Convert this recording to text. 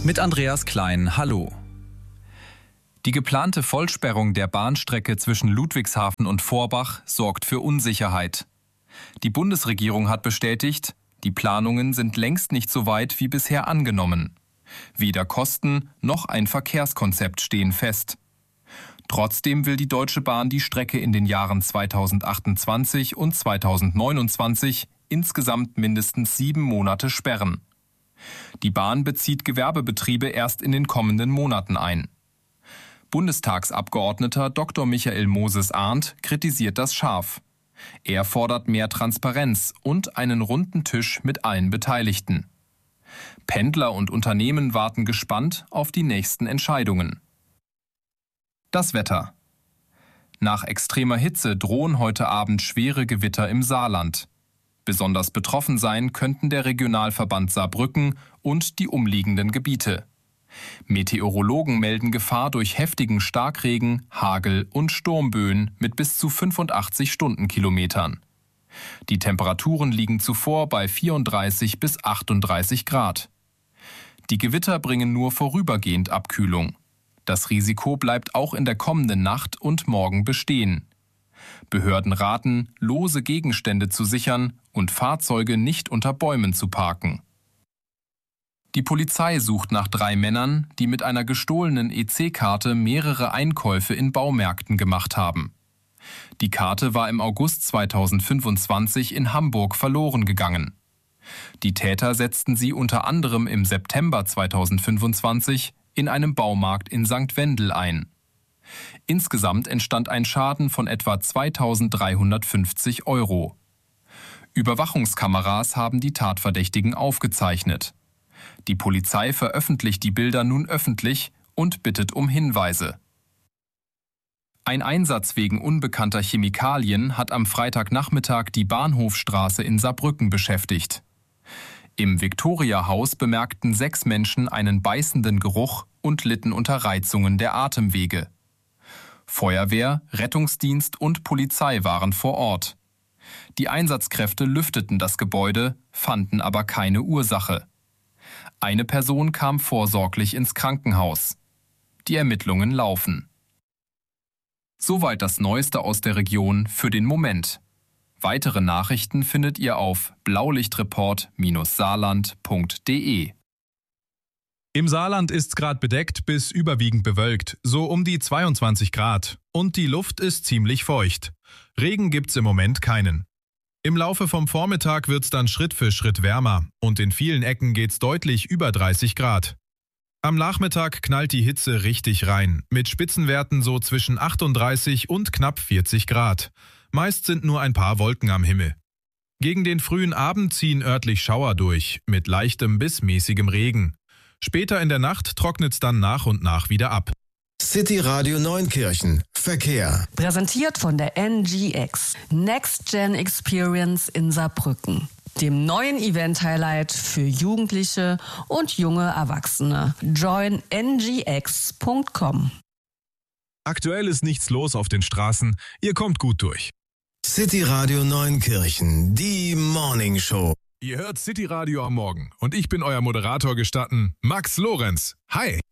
Mit Andreas Klein, hallo. Die geplante Vollsperrung der Bahnstrecke zwischen Ludwigshafen und Vorbach sorgt für Unsicherheit. Die Bundesregierung hat bestätigt, die Planungen sind längst nicht so weit wie bisher angenommen. Weder Kosten noch ein Verkehrskonzept stehen fest. Trotzdem will die Deutsche Bahn die Strecke in den Jahren 2028 und 2029 insgesamt mindestens 7 Monate sperren. Die Bahn bezieht Gewerbebetriebe erst in den kommenden Monaten ein. Bundestagsabgeordneter Dr. Michael Moses-Arndt kritisiert das scharf. Er fordert mehr Transparenz und einen runden Tisch mit allen Beteiligten. Pendler und Unternehmen warten gespannt auf die nächsten Entscheidungen. Das Wetter. Nach extremer Hitze drohen heute Abend schwere Gewitter im Saarland. Besonders betroffen sein könnten der Regionalverband Saarbrücken und die umliegenden Gebiete. Meteorologen melden Gefahr durch heftigen Starkregen, Hagel und Sturmböen mit bis zu 85 Stundenkilometern. Die Temperaturen liegen zuvor bei 34 bis 38 Grad. Die Gewitter bringen nur vorübergehend Abkühlung. Das Risiko bleibt auch in der kommenden Nacht und morgen bestehen. Behörden raten, lose Gegenstände zu sichern und Fahrzeuge nicht unter Bäumen zu parken. Die Polizei sucht nach 3 Männern, die mit einer gestohlenen EC-Karte mehrere Einkäufe in Baumärkten gemacht haben. Die Karte war im August 2025 in Hamburg verloren gegangen. Die Täter setzten sie unter anderem im September 2025 in einem Baumarkt in St. Wendel ein. Insgesamt entstand ein Schaden von etwa 2.350 €. Überwachungskameras haben die Tatverdächtigen aufgezeichnet. Die Polizei veröffentlicht die Bilder nun öffentlich und bittet um Hinweise. Ein Einsatz wegen unbekannter Chemikalien hat am Freitagnachmittag die Bahnhofstraße in Saarbrücken beschäftigt. Im Viktoriahaus bemerkten 6 Menschen einen beißenden Geruch und litten unter Reizungen der Atemwege. Feuerwehr, Rettungsdienst und Polizei waren vor Ort. Die Einsatzkräfte lüfteten das Gebäude, fanden aber keine Ursache. Eine Person kam vorsorglich ins Krankenhaus. Die Ermittlungen laufen. Soweit das Neueste aus der Region für den Moment. Weitere Nachrichten findet ihr auf blaulichtreport-saarland.de. Im Saarland ist gerade bedeckt bis überwiegend bewölkt, so um die 22 Grad. Und die Luft ist ziemlich feucht. Regen gibt's im Moment keinen. Im Laufe vom Vormittag wird's dann Schritt für Schritt wärmer und in vielen Ecken geht's deutlich über 30 Grad. Am Nachmittag knallt die Hitze richtig rein, mit Spitzenwerten so zwischen 38 und knapp 40 Grad. Meist sind nur ein paar Wolken am Himmel. Gegen den frühen Abend ziehen örtlich Schauer durch, mit leichtem bis mäßigem Regen. Später in der Nacht trocknet's dann nach und nach wieder ab. City Radio Neunkirchen. Verkehr. Präsentiert von der NGX. Next Gen Experience in Saarbrücken. Dem neuen Event-Highlight für Jugendliche und junge Erwachsene. Join ngx.com. Aktuell ist nichts los auf den Straßen. Ihr kommt gut durch. City Radio Neunkirchen. Die Morning Show. Ihr hört City Radio am Morgen und ich bin euer Moderator gestatten, Max Lorenz. Hi!